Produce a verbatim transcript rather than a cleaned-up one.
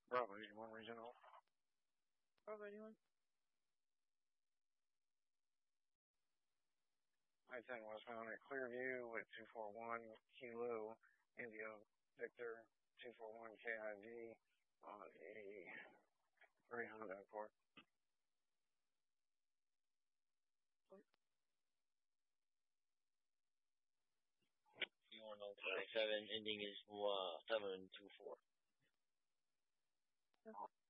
Bravo eighty-one Regional. Bravo eighty-one. I ten westbound at Clearview with two four one Kilo India Victor two four one K I V on a three hundred Accord. one oh five seven, ending is uh, seven two four.